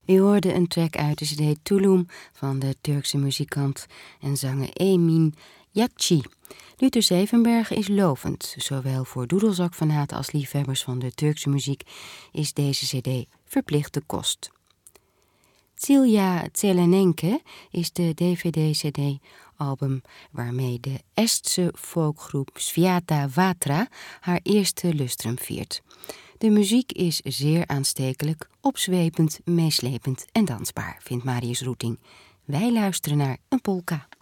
U hoorde een track uit de cd Tulum van de Turkse muzikant en zanger Emin Jakci. Luther Zevenbergen is lovend. Zowel voor doedelzakfanaten als liefhebbers van de Turkse muziek is deze cd verplichte kost. Tsilja Tselenenke is de DVD-CD-album waarmee de Estse folkgroep Sviata Vatra haar eerste lustrum viert. De muziek is zeer aanstekelijk, opzwepend, meeslepend en dansbaar, vindt Marius Roeting. Wij luisteren naar een polka.